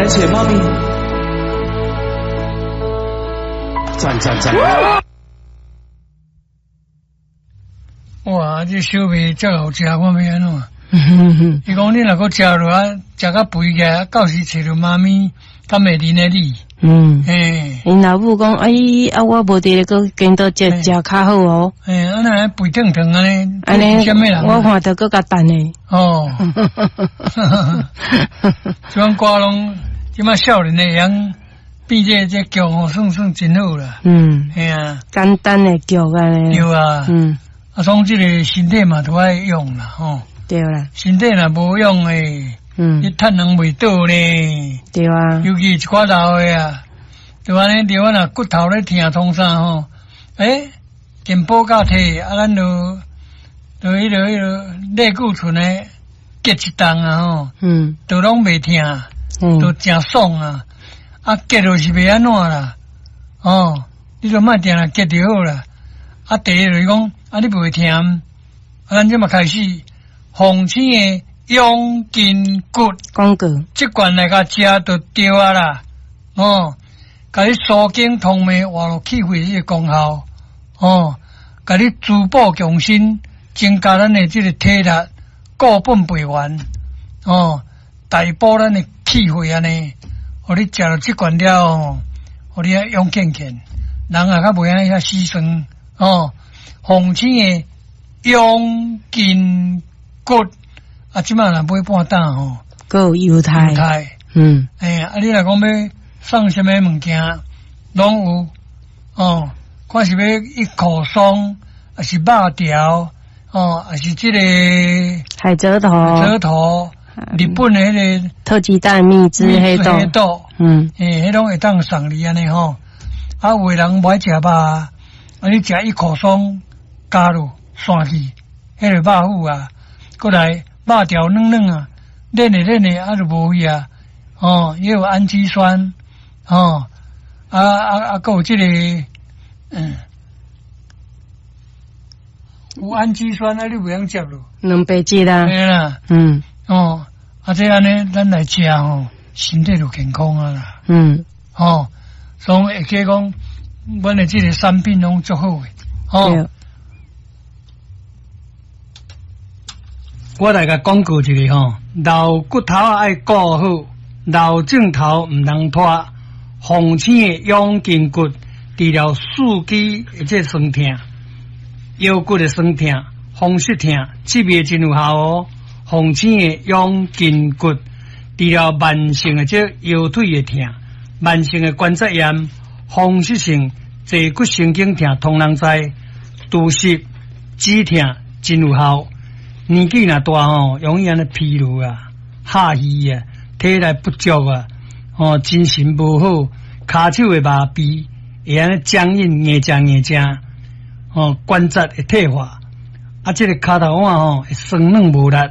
来且妈咪，赞赞赞！ 哇，这小妹真好食，我没安怎。伊讲你若个食落啊，食到肥个，到时找着妈咪，敢美丽的你。 因老母讲，哎，我无得个跟到食较好哦。 安尼肥腾腾安尼， 安尼， 什么人？ 我看到个较淡诶。 哦，这款歌拢，即马少年的样，比这剧哦，算真好啦。 简单的剧安尼。 对啊。从这个身体嘛都爱用啦，吼。 对啦。 身体若无用诶。你趁人袂倒呢？ 对啊， 尤其一寡老的啊，就安尼，就安那骨头咧疼痛啥吼，健保甲摕啊，咱就迄个类固醇诶结一档啊吼，都拢袂疼，都真爽啊，结就是袂安怎啦，你就莫定啦结就好啦，第一就是讲你袂疼，咱即嘛开始风清诶。养筋骨， 广告， 即罐来甲食就对啊啦，甲你疏筋通脉、活络气血这个功效，甲你滋补强身，增加咱的这个体力，固本培元，大补咱的气血安尼，互你食了即罐了，互你啊勇健健，人啊较袂安尼遐死酸，风清的养筋骨。即摆若买半担吼， 还有犹太， 你若讲要送什么物件，拢有，看是要一口松，还是肉条，还是这个海蜇头， 日本的迄个特级蛋蜜汁黑豆， 迄种会当送你安尼吼，有的人无爱食肉，你食一口松加入散去，迄个肉糊啊，过来。肉条嫩嫩啊，嫩的就无味啊，也有氨基酸，还有这个，有氨基酸你袂用接咯， 两百剂啦， 对啦，这安尼咱来食身体就健康啊啦，所以会记讲，阮的这个产品拢足好诶，我来甲广告一个老骨头爱顾好，老镜头唔通拖，风清的养筋骨，治疗四肢即酸痛、腰骨的酸痛、风湿痛，这味真有效哦。风清的养筋骨，治疗慢性的即腰腿的痛、慢性的关节炎、风湿性坐骨神经痛，通人知，拄湿、止痛真有效。年纪若大容易安尼疲劳啊、下虚啊、体力不足啊、精神无好、骹手会麻痹，会安尼僵硬、硬正，关节会退化，这个骹头腕会酸软无力。